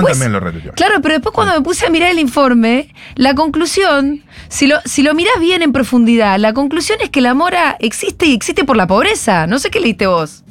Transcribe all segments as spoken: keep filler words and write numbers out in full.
después, también lo retuiteó. Claro, pero después cuando me puse a mirar el informe, la conclusión, si lo, si lo mirás bien en profundidad, la conclusión es que la mora existe y existe por la pobreza. No sé qué leíste vos.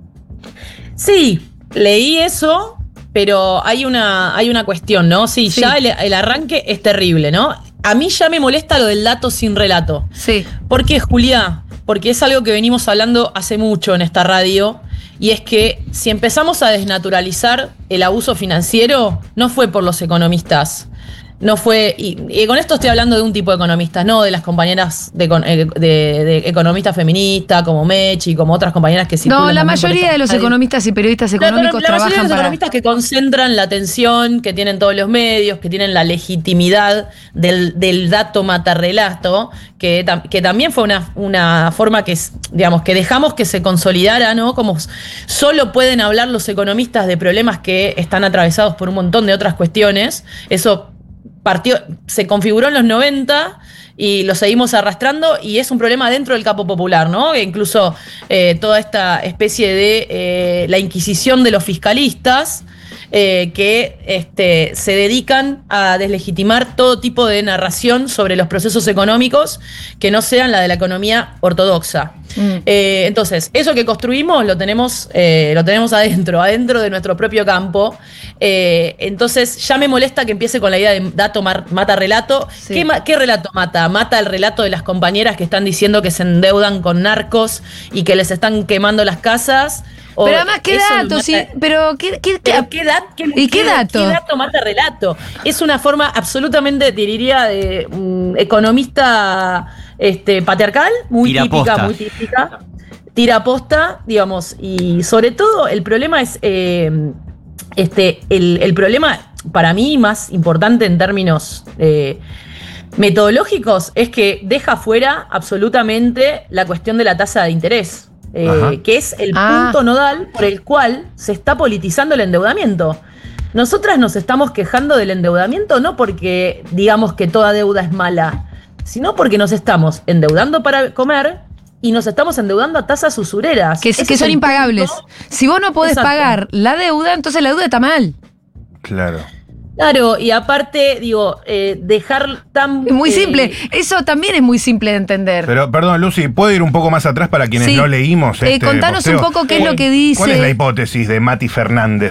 Sí, leí eso, pero hay una, hay una cuestión, ¿no? Sí, Sí. ya el, el arranque es terrible, ¿no? A mí ya me molesta lo del dato sin relato. Sí. ¿Por qué, Julia? Porque es algo que venimos hablando hace mucho en esta radio, y es que si empezamos a desnaturalizar el abuso financiero, no fue por los economistas. No fue, y, y con esto estoy hablando de un tipo de economistas, no de las compañeras de, de, de economistas feministas como Mechi, como otras compañeras que circulan. No, la también por mayoría esta de los radio. económistas y periodistas económicos No, pero la mayoría de trabajan los para... economistas que concentran la atención, que tienen todos los medios, que tienen la legitimidad del, del dato matarrelato, que, tam- que también fue una, una forma que, es, digamos, que dejamos que se consolidara, ¿no? Como solo pueden hablar los economistas de problemas que están atravesados por un montón de otras cuestiones. Eso partió, se configuró en los noventa y lo seguimos arrastrando, y es un problema dentro del campo popular, ¿no? E incluso eh, toda esta especie de eh, la inquisición de los fiscalistas eh, que este, se dedican a deslegitimar todo tipo de narración sobre los procesos económicos que no sean la de la economía ortodoxa. Mm. Eh, entonces, eso que construimos lo tenemos, eh, lo tenemos adentro, adentro de nuestro propio campo. Eh, entonces, ya me molesta que empiece con la idea de dato mata relato. Sí. ¿Qué, ma- ¿Qué relato mata? Mata el relato de las compañeras que están diciendo que se endeudan con narcos y que les están quemando las casas. O Pero además, ¿qué eso datos? mata- Sí, pero, ¿qué, qué, qué- pero ¿qué, dat- qué- ¿Y qué dato? ¿Qué dato mata relato? Es una forma absolutamente, te diría, de um, economista este, patriarcal, muy Tiraposta. típica, muy típica. Tiraposta, digamos, y sobre todo el problema es, eh, este, el, el problema para mí más importante en términos eh, metodológicos es que deja fuera absolutamente la cuestión de la tasa de interés. Eh, que es el Ah. punto nodal por el cual se está politizando el endeudamiento. Nosotras nos estamos quejando del endeudamiento no porque digamos que toda deuda es mala, sino porque nos estamos endeudando para comer y nos estamos endeudando a tasas usureras. que, Ese que es son el impagables. punto. Si vos no podés Exacto. pagar la deuda, entonces la deuda está mal. Claro. Claro, y aparte, digo, eh, dejar tan... Es muy eh, simple. Eso también es muy simple de entender. Pero, perdón, Lucy, ¿puedo ir un poco más atrás para quienes Sí. no leímos Eh, este contanos posteo? un poco qué es Sí. lo que dice. ¿Cuál es la hipótesis de Mati Fernández?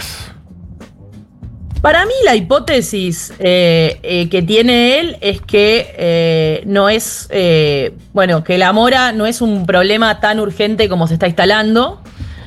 Para mí la hipótesis eh, eh, que tiene él es que eh, no es, eh, bueno, que la mora no es un problema tan urgente como se está instalando.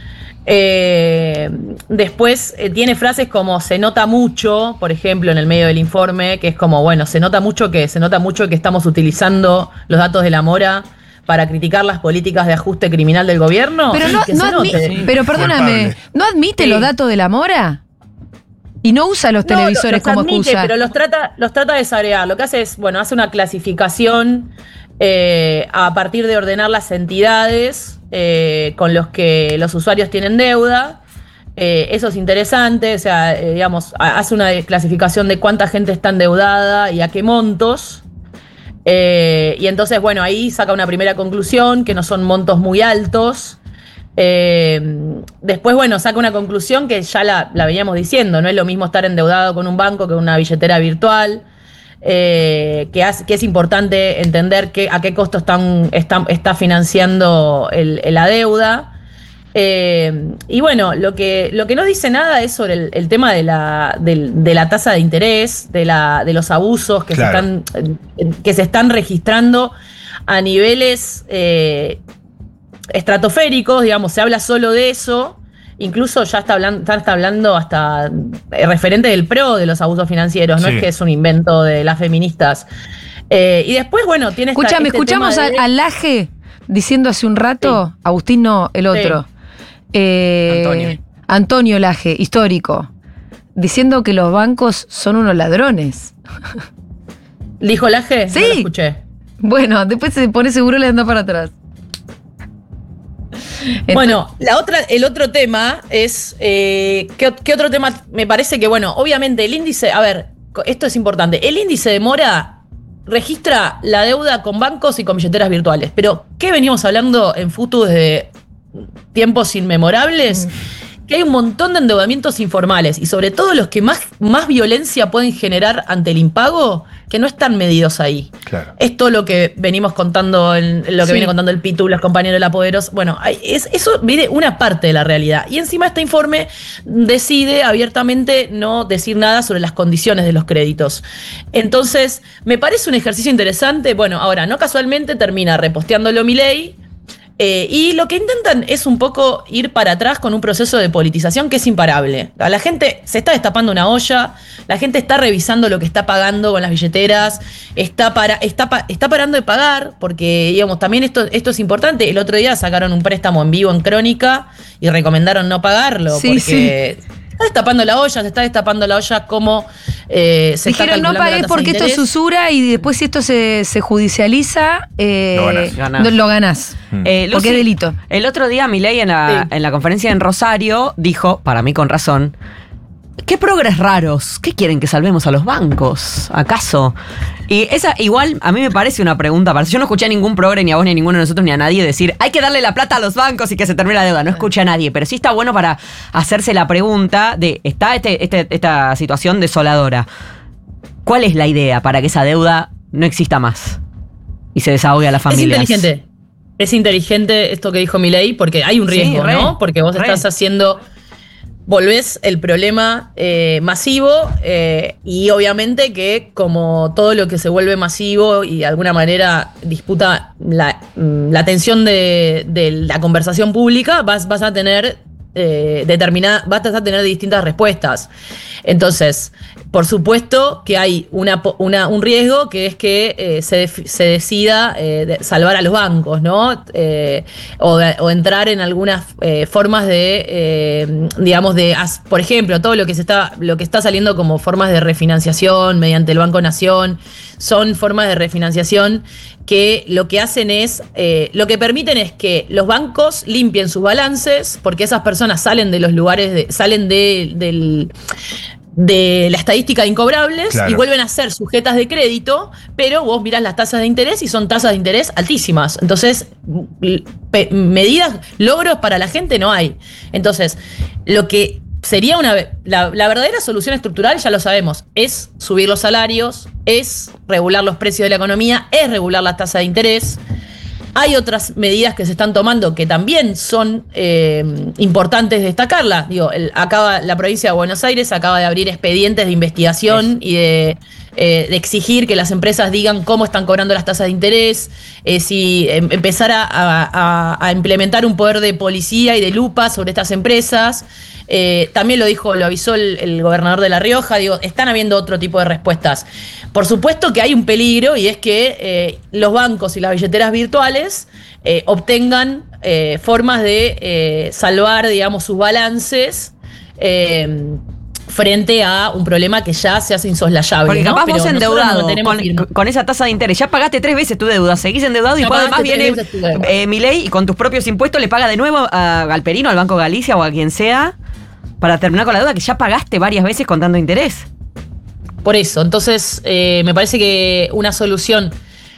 Eh, después eh, tiene frases como se nota mucho, por ejemplo, en el medio del informe, que es como, bueno, se nota mucho que se nota mucho que estamos utilizando los datos de la mora para criticar las políticas de ajuste criminal del gobierno. Pero Sí, no, que no se admi- note. pero perdóname, Culpable. ¿no admite Sí. los datos de la mora? Y no usa los No, televisores los como admite, excusa. pero los trata, los trata de desagregar. Lo que hace es, bueno, hace una clasificación eh, a partir de ordenar las entidades eh, con los que los usuarios tienen deuda. Eh, eso es interesante, o sea, eh, digamos, ha- hace una clasificación de cuánta gente está endeudada y a qué montos. Eh, y entonces, bueno, ahí saca una primera conclusión, que no son montos muy altos. Eh, después, bueno, saca una conclusión que ya la, la veníamos diciendo, no es lo mismo estar endeudado con un banco que una billetera virtual, eh, que, hace- que es importante entender que, a qué costo están, están- está financiando el- la deuda. Eh, y bueno, lo que, lo que no dice nada es sobre el, el tema de la, del- de la tasa de interés, de, la, de los abusos que, Claro. se, están, eh, que se están registrando a niveles eh, estratosféricos, digamos, se habla solo de eso. Incluso ya está hablando, está, está hablando hasta eh, referente del P R O de los abusos financieros, no Sí. es que es un invento de las feministas. Eh, y después, bueno, tiene esta- Escúchame, este escuchamos tema al, de- al Laje diciendo hace un rato, Agustín no, el otro. Eh, Antonio. Antonio Laje, histórico, diciendo que los bancos son unos ladrones. ¿Dijo Laje? Sí. No lo escuché. Bueno, después se pone seguro y le anda para atrás. Entonces- Bueno, la otra, el otro tema es, eh, ¿qué, qué otro tema? Me parece que, bueno, obviamente el índice, a ver, co- esto es importante, el índice de mora registra la deuda con bancos y con billeteras virtuales, pero ¿qué venimos hablando en Futu desde tiempos inmemorables? que hay un montón de endeudamientos informales y sobre todo los que más, más violencia pueden generar ante el impago, que no están medidos ahí. Claro. Esto lo que venimos contando, en, lo que Sí. viene contando el Pitu, los compañeros de la Poderosa. Bueno, hay, es, eso viene una parte de la realidad. Y encima este informe decide abiertamente no decir nada sobre las condiciones de los créditos. Entonces, me parece un ejercicio interesante. Bueno, ahora, no casualmente termina reposteándolo Milei. Eh, y lo que intentan es un poco ir para atrás con un proceso de politización que es imparable. A la gente se está destapando una olla, la gente está revisando lo que está pagando con las billeteras, está, para, está, pa- está parando de pagar, porque digamos, también esto, esto es importante. El otro día sacaron un préstamo en vivo en Crónica y recomendaron no pagarlo, Sí, porque sí. se está destapando la olla, se está destapando la olla como eh, se está Dijeron no calculando la pagué tasa porque de esto es interés. usura y después si esto se, se judicializa, eh, Lo ganás. Ganás. no- lo ganás. Eh, Lucy, Porque es delito. El otro día Milei en la, Sí. en la conferencia en Rosario dijo, para mí con razón, ¿qué progres raros? ¿Qué quieren que salvemos a los bancos? ¿Acaso? Y esa igual a mí me parece una pregunta. Para yo no escuché a ningún progre, ni a vos, ni a ninguno de nosotros, ni a nadie decir hay que darle la plata a los bancos y que se termine la deuda. No escuché a nadie. Pero sí está bueno para hacerse la pregunta de, está este, este, esta situación desoladora. ¿Cuál es la idea para que esa deuda no exista más? Y se desahogue a las familias. Es inteligente. Es inteligente esto que dijo Milei, porque hay un Sí, riesgo, re, ¿no? Porque vos re. estás haciendo. Volvés el problema eh, masivo eh, y obviamente que como todo lo que se vuelve masivo y de alguna manera disputa la, mm, la atención de, de la conversación pública, vas, vas a tener eh, determinada, vas a tener distintas respuestas. Entonces, por supuesto que hay una, po- una- un riesgo que es que eh, se, def- se decida eh, de salvar a los bancos, ¿no? Eh, o, de- o entrar en algunas eh, formas de, eh, digamos, de, as- por ejemplo, todo lo que se está, lo que está saliendo como formas de refinanciación mediante el Banco Nación, son formas de refinanciación que lo que hacen es, eh, lo que permiten es que los bancos limpien sus balances, porque esas personas salen de los lugares, de- salen de, del de la estadística de incobrables Claro. y vuelven a ser sujetas de crédito, pero vos mirás las tasas de interés y son tasas de interés altísimas. Entonces, pe- medidas, logros para la gente no hay. Entonces, lo que sería una... La, la verdadera solución estructural, ya lo sabemos, es subir los salarios, es regular los precios de la economía, es regular la tasa de interés. Hay otras medidas que se están tomando que también son eh, importantes destacarlas. Digo, el- acaba, la provincia de Buenos Aires acaba de abrir expedientes de investigación y de, eh, de exigir que las empresas digan cómo están cobrando las tasas de interés, eh, si em- empezar a, a- a implementar un poder de policía y de lupa sobre estas empresas. Eh, también lo dijo, lo avisó el, el gobernador de La Rioja, digo, están habiendo otro tipo de respuestas. Por supuesto que hay un peligro y es que eh, los bancos y las billeteras virtuales eh, obtengan eh, formas de eh, salvar, digamos, sus balances eh, frente a un problema que ya se hace insoslayable. Porque ¿no? capaz Pero vos nosotros nos endeudado mantenemos con, firmes. con esa tasa de interés, ya pagaste tres veces tu deuda, seguís endeudado y Ya después además pagaste viene tres veces tu deuda. eh, Milei y con tus propios impuestos le paga de nuevo a Galperino, al Banco Galicia o a quien sea para terminar con la deuda que ya pagaste varias veces con tanto interés. Por eso, entonces eh, me parece que una solución,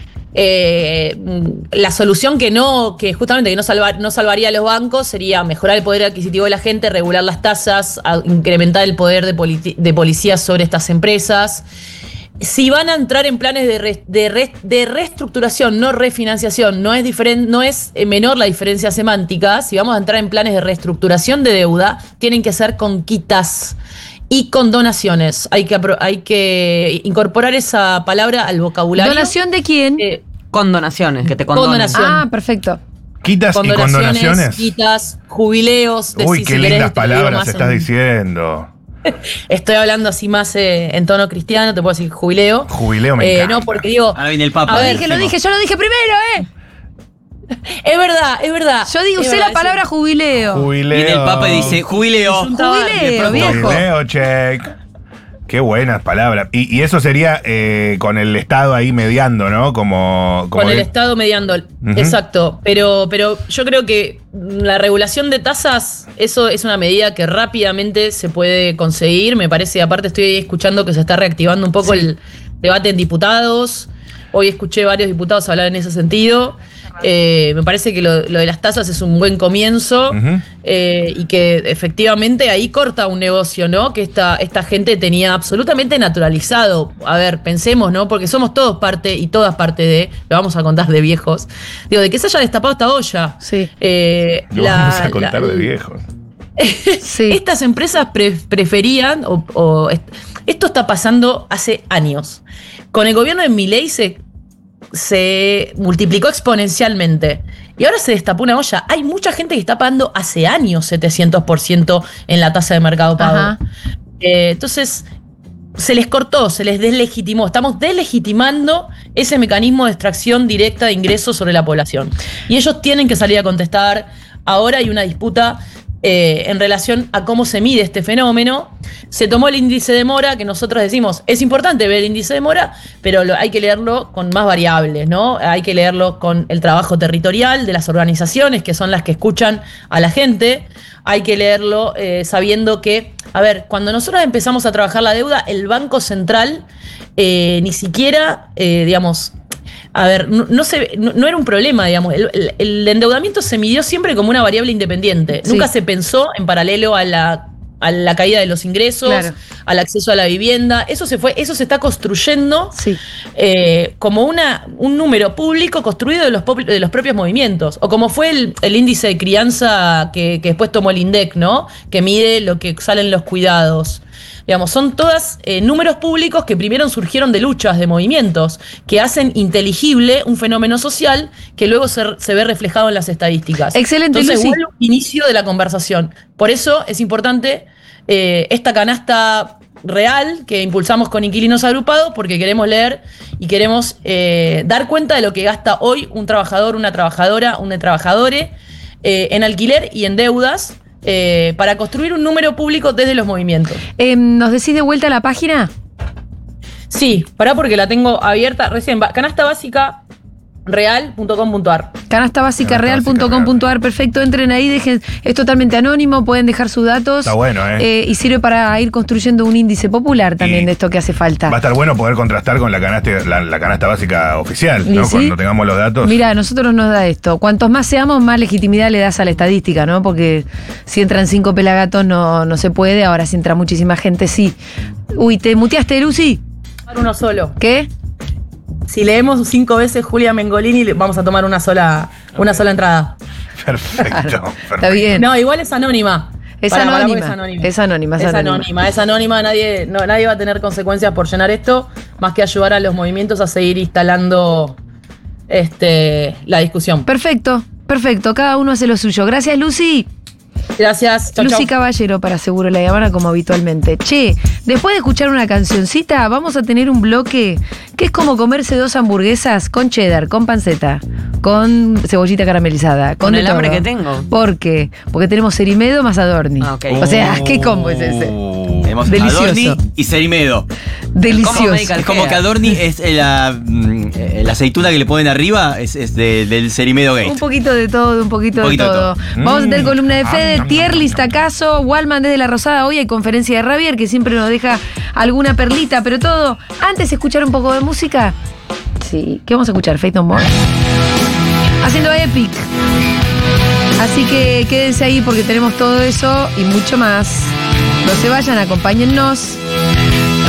eh, la solución que no, que justamente que no, salvar, no salvaría a los bancos sería mejorar el poder adquisitivo de la gente, regular las tasas, a- incrementar el poder de, politi- de policía sobre estas empresas. Si van a entrar en planes de, re- de, re- de reestructuración, no refinanciación, no es, diferen- no es eh, menor la diferencia semántica. Si vamos a entrar en planes de reestructuración de deuda, tienen que ser con quitas y con donaciones. Hay que, apro- hay que incorporar esa palabra al vocabulario. ¿Donación de quién? Eh, Con donaciones, que te Con condonen. donación. Ah, perfecto. ¿Quitas y condonaciones? quitas, jubileos. Uy, decí- qué si querés, lindas te lo digo palabras más estás en- diciendo. Estoy hablando así más eh, en tono cristiano, te puedo decir jubileo. Jubileo me Eh, encanta. No, porque digo, Ahora viene el Papa. A Lo ver, dije, lo dije, yo lo dije primero, ¿eh? es verdad, es verdad. Yo digo, Es usé verdad, la palabra es- jubileo. Jubileo. Viene el Papa y dice, jubileo. Jubileo, De viejo. Jubileo, check. Qué buenas palabras. Y, y eso sería eh, con el Estado ahí mediando, ¿no? Como, como Con el de- Estado mediando. Ujú. Exacto. Pero, pero yo creo que la regulación de tasas, eso es una medida que rápidamente se puede conseguir. Me parece, aparte estoy escuchando que se está reactivando un poco el debate en diputados. Hoy escuché varios diputados hablar en ese sentido. Eh, me parece que lo, lo de las tasas es un buen comienzo Ujú. eh, y que efectivamente ahí corta un negocio, ¿no? Que esta, esta gente tenía absolutamente naturalizado. A ver, pensemos, ¿no? Porque somos todos parte y todas parte de, lo vamos a contar de viejos, digo, de que se haya destapado esta olla. Sí. Eh, Lo la- vamos a contar la- de viejos. Sí. Estas empresas pre- preferían, o, o est- esto está pasando hace años. Con el gobierno de Milei se, se multiplicó exponencialmente. Y ahora se destapó una olla. Hay mucha gente que está pagando hace años setecientos por ciento en la tasa de mercado pago. Ajá. Eh, entonces, se les cortó, se les deslegitimó. Estamos deslegitimando ese mecanismo de extracción directa de ingresos sobre la población. Y ellos tienen que salir a contestar. Ahora hay una disputa eh, en relación a cómo se mide este fenómeno. Se tomó el índice de mora, que nosotros decimos, es importante ver el índice de mora, pero lo- hay que leerlo con más variables, ¿no? Hay que leerlo con el trabajo territorial de las organizaciones, que son las que escuchan a la gente. Hay que leerlo eh, sabiendo que, a ver, cuando nosotros empezamos a trabajar la deuda, el Banco Central eh, ni siquiera, eh, digamos, a ver, no, no, se, no, no era un problema, digamos. El, el- el endeudamiento se midió siempre como una variable independiente. Sí. Nunca se pensó en paralelo a la, a la caída de los ingresos, Claro. al acceso a la vivienda. Eso se fue, eso se está construyendo Sí. eh, como una, un número público construido de los, pop- de los propios movimientos. O como fue el, el índice de crianza que, que después tomó el INDEC, ¿no? Que mide lo que salen los cuidados. Digamos, son todas eh, números públicos que primero surgieron de luchas, de movimientos, que hacen inteligible un fenómeno social que luego se, se ve reflejado en las estadísticas. Excelente, Entonces, Lucy. vuelve un inicio de la conversación. Por eso es importante eh, esta canasta real que impulsamos con Inquilinos Agrupados, porque queremos leer y queremos eh, dar cuenta de lo que gasta hoy un trabajador, una trabajadora, un trabajadore eh, en alquiler y en deudas. Eh, para construir un número público desde los movimientos. Eh, ¿Nos decís de vuelta la página? Sí, pará porque la tengo abierta recién. Va- Canasta básica real punto com punto ar. Canasta básica real punto com punto ar, perfecto, entren ahí, dejen, es totalmente anónimo, pueden dejar sus datos. Está bueno, ¿eh? Eh, y sirve para ir construyendo un índice popular también Y de esto que hace falta. Va a estar bueno poder contrastar con la canasta, la, la canasta básica oficial, ¿Y ¿no? sí? Cuando tengamos los datos. Mira, a nosotros nos da esto. Cuantos más seamos, más legitimidad le das a la estadística, ¿no? Porque si entran cinco pelagatos no, no se puede, ahora si entra muchísima gente, sí. Uy, ¿te muteaste, Lucy? Uno solo. ¿Qué? Si leemos cinco veces Julia Mengolini, le- vamos a tomar una sola, una sola entrada. Perfecto, perfecto. Está bien. No, igual es anónima. Es Pará, pará, anónima. porque es anónima. Es anónima, es Es anónima. anónima, es anónima. Nadie, no, nadie va a tener consecuencias por llenar esto, más que ayudar a los movimientos a seguir instalando este, la discusión. Perfecto, perfecto. Cada uno hace lo suyo. Gracias, Lucy. Gracias. Chau, Lucy chau. Caballero para Seguro La Habana, como habitualmente. Che, después de escuchar una cancioncita, vamos a tener un bloque que es como comerse dos hamburguesas con cheddar, con panceta, con cebollita caramelizada, con, Con de el hambre todo. que tengo. ¿Por qué? Porque tenemos Cerimedo más Adorni. Ah, ok. O sea, ¿qué combo es ese? Uh, Tenemos Delicioso. Adorni y Cerimedo. Delicioso. medical Es como care. que Adorni es eh, la, mm, eh, la aceituna que le ponen arriba, es, es de- del Cerimedo Gate. Un poquito de todo, un poquito, Un poquito de de todo. todo. Vamos a tener Mm. columna de Fede, Ah, tier list acaso, Walman desde La Rosada. Hoy hay conferencia de Javier que siempre nos deja alguna perlita, pero todo. Antes de escuchar un poco de música. Sí, ¿qué vamos a escuchar? Faith No More. Haciendo Epic. Así que quédense ahí porque tenemos todo eso y mucho más. No se vayan, acompáñennos.